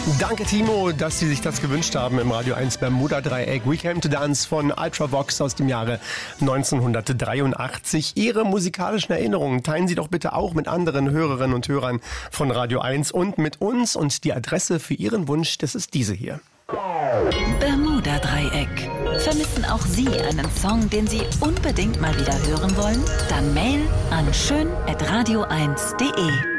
Danke, Timo, dass Sie sich das gewünscht haben im Radio 1 Bermuda-Dreieck. We Came to Dance von Ultravox aus dem Jahre 1983. Ihre musikalischen Erinnerungen teilen Sie doch bitte auch mit anderen Hörerinnen und Hörern von Radio 1 und mit uns. Und die Adresse für Ihren Wunsch, das ist diese hier. Bermuda-Dreieck. Vermissen auch Sie einen Song, den Sie unbedingt mal wieder hören wollen? Dann Mail an schön@radio1.de.